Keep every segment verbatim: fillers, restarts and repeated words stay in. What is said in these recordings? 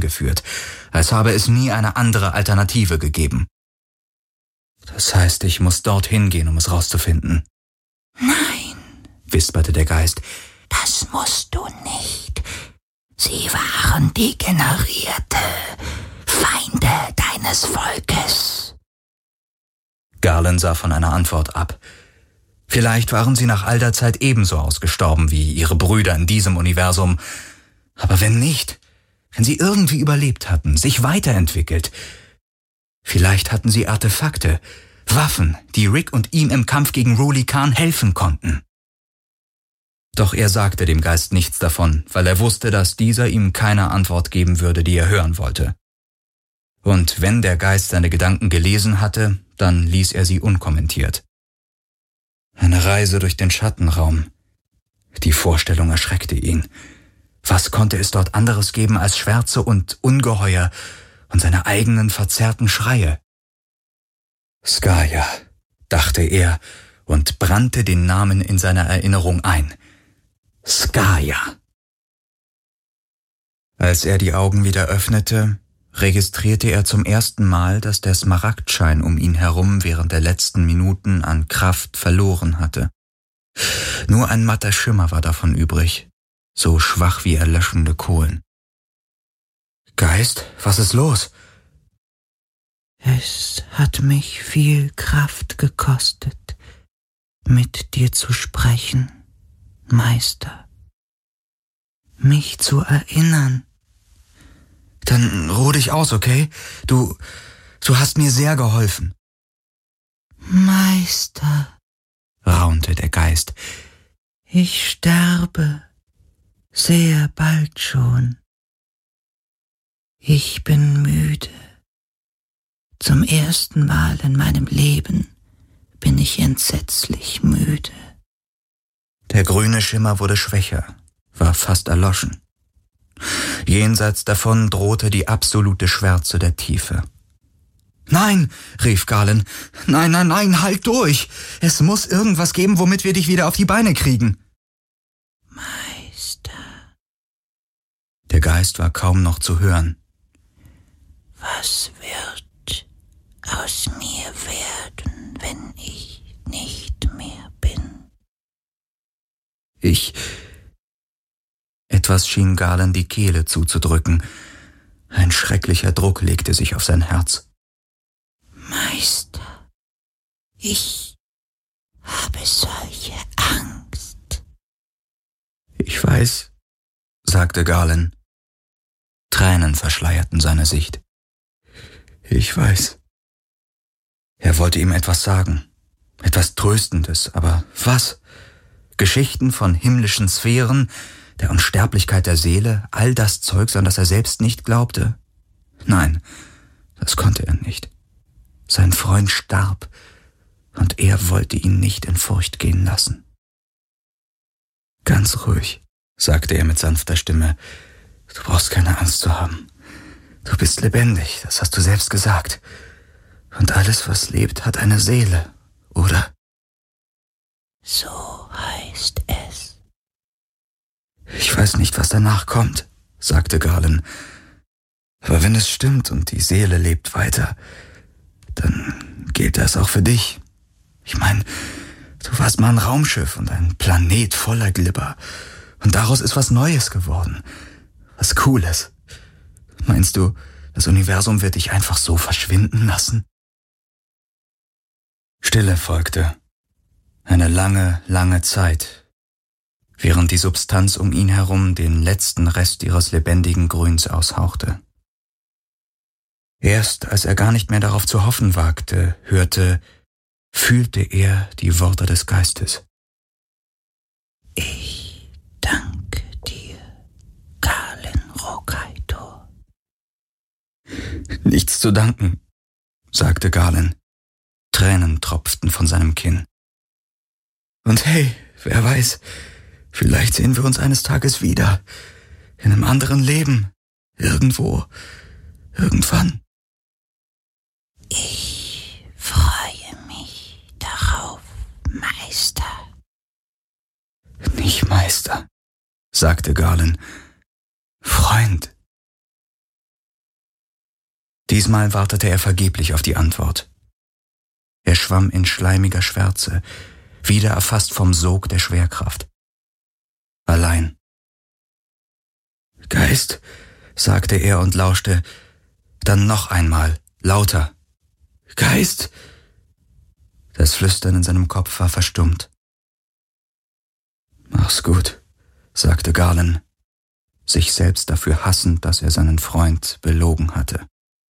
angeführt, als habe es nie eine andere Alternative gegeben. Das heißt, ich muss dorthin gehen, um es rauszufinden. Nein, wisperte der Geist. Das musst du nicht. Sie waren degenerierte Feinde deines Volkes. Garland sah von einer Antwort ab. Vielleicht waren sie nach all der Zeit ebenso ausgestorben wie ihre Brüder in diesem Universum. Aber wenn nicht, wenn sie irgendwie überlebt hatten, sich weiterentwickelt, vielleicht hatten sie Artefakte, Waffen, die Rick und ihm im Kampf gegen Ruli Khan helfen konnten. Doch er sagte dem Geist nichts davon, weil er wusste, dass dieser ihm keine Antwort geben würde, die er hören wollte. Und wenn der Geist seine Gedanken gelesen hatte, dann ließ er sie unkommentiert. Eine Reise durch den Schattenraum. Die Vorstellung erschreckte ihn. Was konnte es dort anderes geben als Schwärze und Ungeheuer und seine eigenen verzerrten Schreie? Skaya, dachte er und brannte den Namen in seiner Erinnerung ein. Skaya. Als er die Augen wieder öffnete, registrierte er zum ersten Mal, dass der Smaragdschein um ihn herum während der letzten Minuten an Kraft verloren hatte. Nur ein matter Schimmer war davon übrig, so schwach wie erlöschende Kohlen. Geist, was ist los? Es hat mich viel Kraft gekostet, mit dir zu sprechen, Meister. Mich zu erinnern. Dann ruh dich aus, okay? Du, du hast mir sehr geholfen. Meister, raunte der Geist. Ich sterbe sehr bald schon. Ich bin müde. Zum ersten Mal in meinem Leben bin ich entsetzlich müde. Der grüne Schimmer wurde schwächer, war fast erloschen. Jenseits davon drohte die absolute Schwärze der Tiefe. »Nein«, rief Galen, »nein, nein, nein, halt durch! Es muss irgendwas geben, womit wir dich wieder auf die Beine kriegen!« »Meister«, der Geist war kaum noch zu hören. »Was wird aus mir werden, wenn ich nicht mehr bin?« »Ich...« Etwas schien Galen die Kehle zuzudrücken. Ein schrecklicher Druck legte sich auf sein Herz. »Meister, ich habe solche Angst.« »Ich weiß«, sagte Galen. Tränen verschleierten seine Sicht. »Ich weiß.« Er wollte ihm etwas sagen, etwas Tröstendes, aber was? Geschichten von himmlischen Sphären, der Unsterblichkeit der Seele, all das Zeugs, an das er selbst nicht glaubte? Nein, das konnte er nicht. Sein Freund starb, und er wollte ihn nicht in Furcht gehen lassen. »Ganz ruhig«, sagte er mit sanfter Stimme. »Du brauchst keine Angst zu haben. Du bist lebendig, das hast du selbst gesagt. Und alles, was lebt, hat eine Seele, oder?« »So heißt es.« »Ich weiß nicht, was danach kommt«, sagte Galen. »Aber wenn es stimmt und die Seele lebt weiter, dann gilt das auch für dich. Ich meine, du warst mal ein Raumschiff und ein Planet voller Glibber. Und daraus ist was Neues geworden. Was Cooles. Meinst du, das Universum wird dich einfach so verschwinden lassen?« Stille folgte. Eine lange, lange Zeit, während die Substanz um ihn herum den letzten Rest ihres lebendigen Grüns aushauchte. Erst als er gar nicht mehr darauf zu hoffen wagte, hörte, fühlte er die Worte des Geistes. »Ich danke dir, Galen Rokaitor.« »Nichts zu danken«, sagte Galen. Tränen tropften von seinem Kinn. »Und hey, wer weiß, vielleicht sehen wir uns eines Tages wieder. In einem anderen Leben. Irgendwo. Irgendwann.« »Ich freue mich darauf, Meister.« »Nicht Meister«, sagte Galen. »Freund.« Diesmal wartete er vergeblich auf die Antwort. Er schwamm in schleimiger Schwärze, wieder erfasst vom Sog der Schwerkraft. Allein. »Geist«, sagte er und lauschte, dann noch einmal, lauter. »Geist!« Das Flüstern in seinem Kopf war verstummt. »Mach's gut«, sagte Garland, sich selbst dafür hassend, dass er seinen Freund belogen hatte.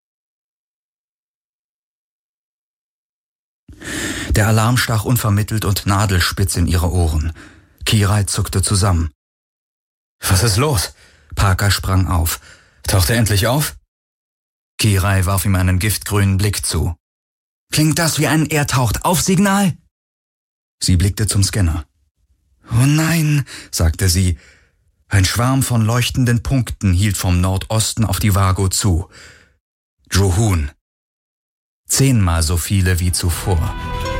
Der Alarm stach unvermittelt und nadelspitz in ihre Ohren. Kirai zuckte zusammen. »Was ist los?« Parker sprang auf. »Taucht er endlich auf?« Kirai warf ihm einen giftgrünen Blick zu. »Klingt das wie ein Er-taucht-auf-Signal?« Sie blickte zum Scanner. »Oh nein«, sagte sie. Ein Schwarm von leuchtenden Punkten hielt vom Nordosten auf die Vago zu. Juhun. Zehnmal so viele wie zuvor.